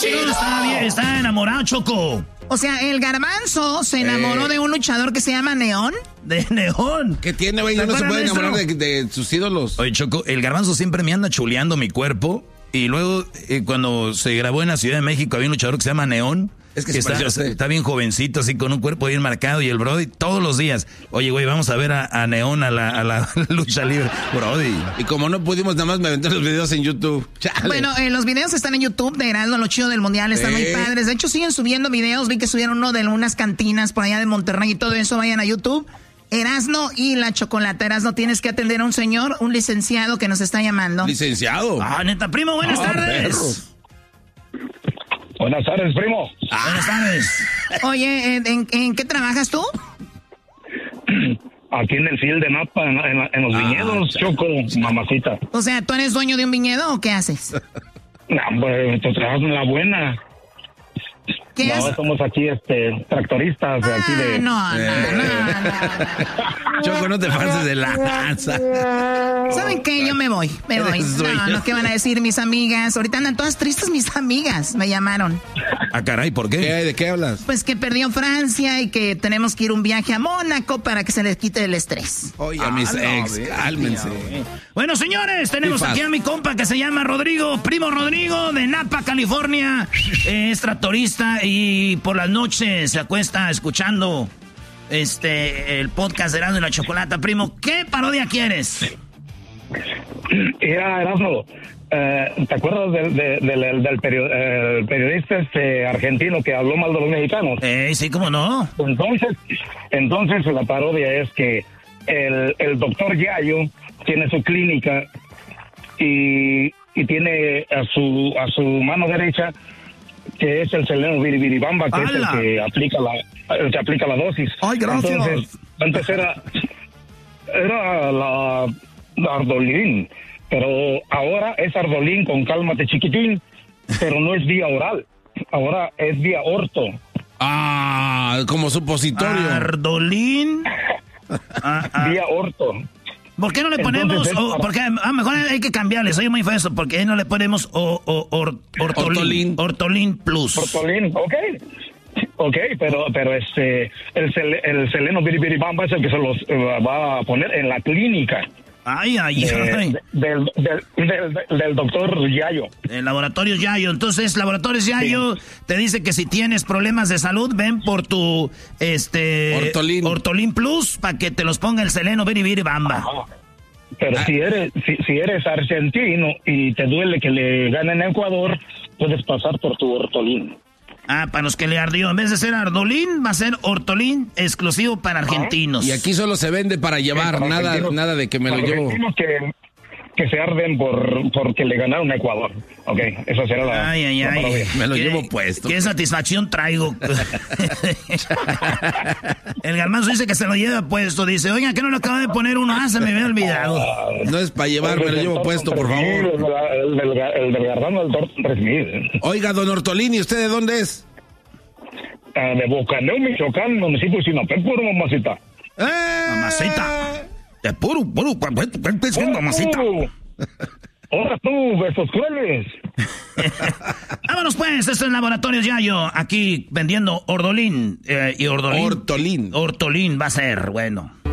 Está enamorado, Choco. O sea, el Garbanzo se enamoró de un luchador que se llama Neón. De Neón. ¿Qué tiene, güey? No se puede enamorar de sus ídolos. Oye, Choco, el Garbanzo siempre me anda chuleando mi cuerpo. Y luego, cuando se grabó en la Ciudad de México, había un luchador que se llama Neón. Es que está bien jovencito, así con un cuerpo bien marcado. Y el Brody todos los días, oye, güey, vamos a ver a Neón a la lucha libre. Brody. Y como no pudimos, nada más me aventé los videos en YouTube. Chale. Bueno, los videos están en YouTube de Erasmo, lo chido del Mundial, están muy padres. De hecho, siguen subiendo videos. Vi que subieron uno de unas cantinas por allá de Monterrey y todo eso. Vayan a YouTube. Erasmo y la Chocolata. Erasmo, tienes que atender a un señor, un licenciado que nos está llamando. ¿Licenciado? Neta, primo, buenas tardes. Perros. Buenas tardes, primo. Buenas tardes. Oye, ¿en qué trabajas tú? Aquí en el field de Napa, en los viñedos, Choco, mamacita. O sea, ¿tú eres dueño de un viñedo o qué haces? No, pues tú trabajas en la buena. ¿Qué haces? Somos aquí tractoristas de aquí de... No. Choco, no te pases de lanza. ¿Saben qué? Yo me voy. No, ¿qué van a decir mis amigas? Ahorita andan todas tristes mis amigas. Me llamaron. Caray, ¿por qué? ¿De qué hablas? Pues que perdió Francia y que tenemos que ir un viaje a Mónaco para que se les quite el estrés. Oye, mis ex, cálmense. Bueno, señores, tenemos aquí a mi compa que se llama Rodrigo, primo Rodrigo de Napa, California. Es tractorista y por las noches se acuesta escuchando el podcast de Erasmo y la Chocolata. Primo, ¿qué parodia quieres? Erasmo, ¿te acuerdas del periodista argentino que habló mal de los mexicanos? Sí, ¿cómo no? Entonces la parodia es que el doctor Yayo tiene su clínica y tiene a su mano derecha, que es el Seleno Biribiribamba, que es el que aplica la dosis. Ay, gracias. Entonces, antes era la Ardolín, pero ahora es Ardolín con cálmate chiquitín, pero no es vía oral, ahora es vía orto. Como supositorio. Ardolín. Vía orto. ¿Por qué no le ponemos? Porque mejor hay que cambiarle, soy muy feo, porque no le ponemos Ortolín Plus. Ortolín, ok, pero el Seleno Biribiribamba es el que se los va a poner en la clínica. Ay. Del doctor Yayo. El laboratorio Yayo. Entonces, Laboratorios Yayo te dice que si tienes problemas de salud, ven por tu Ortolín Plus para que te los ponga el Seleno Biribiribamba. Ajá. Pero si eres argentino y te duele que le ganen a Ecuador, puedes pasar por tu Ortolín. Para los que le ardió. En vez de ser Ardolín, va a ser Ortolín exclusivo para argentinos. Y aquí solo se vende para llevar, nada de que me lo llevo. Que se arden porque le ganaron a Ecuador. Ok, esa será la... Ay. Me lo llevo puesto. Qué satisfacción traigo. El Garbanzo dice que se lo lleva puesto. Dice, oiga, ¿qué no lo acaba de poner uno? Se me había olvidado. No es para llevar, me lo llevo puesto, por favor. El del Garbanzo del Torto recibir. Oiga, don Ortolín, ¿y usted de dónde es? De Bocaneo, Michoacán, municipio de Sinapé, puro mamacita. Mamacita. De puro, mamacita. Ahora tú, besos crueles. Vámonos pues, esto es Laboratorios Yayo, aquí vendiendo Ordolín y Ortolín va a ser, bueno.